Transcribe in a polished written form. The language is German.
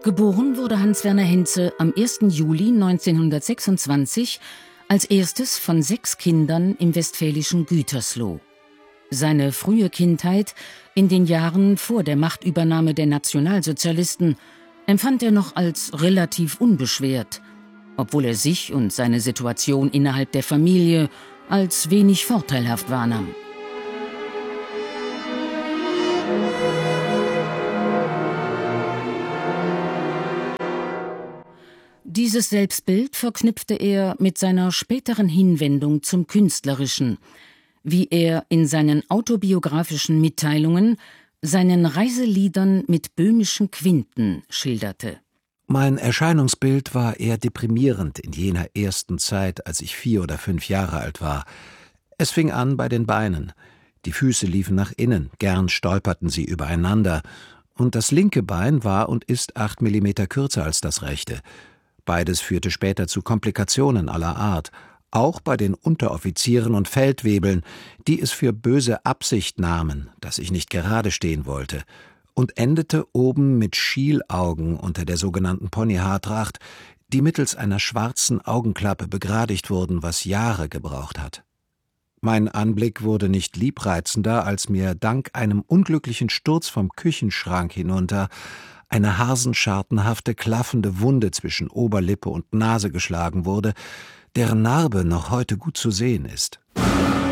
Geboren wurde Hans-Werner Henze am 1. Juli 1926 als erstes von 6 Kindern im westfälischen Gütersloh. Seine frühe Kindheit, in den Jahren vor der Machtübernahme der Nationalsozialisten, empfand er noch als relativ unbeschwert, obwohl er sich und seine Situation innerhalb der Familie als wenig vorteilhaft wahrnahm. Dieses Selbstbild verknüpfte er mit seiner späteren Hinwendung zum Künstlerischen, wie er in seinen autobiografischen Mitteilungen seinen Reiseliedern mit böhmischen Quinten schilderte. Mein Erscheinungsbild war eher deprimierend in jener ersten Zeit, als ich 4 oder 5 Jahre alt war. Es fing an bei den Beinen. Die Füße liefen nach innen, gern stolperten sie übereinander. Und das linke Bein war und ist 8 Millimeter kürzer als das rechte. Beides führte später zu Komplikationen aller Art, auch bei den Unteroffizieren und Feldwebeln, die es für böse Absicht nahmen, dass ich nicht gerade stehen wollte, und endete oben mit Schielaugen unter der sogenannten Ponyhaartracht, die mittels einer schwarzen Augenklappe begradigt wurden, was Jahre gebraucht hat. Mein Anblick wurde nicht liebreizender, als mir dank einem unglücklichen Sturz vom Küchenschrank hinunter eine hasenschartenhafte, klaffende Wunde zwischen Oberlippe und Nase geschlagen wurde, deren Narbe noch heute gut zu sehen ist.